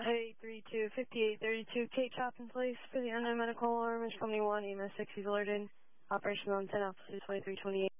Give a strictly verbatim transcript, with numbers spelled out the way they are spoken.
eight three two, five eight three two, Kate Chopin Place for the unknown medical alarm is Company one, E M S six is alerted. Operational on ten, officer twenty-three twenty-eight.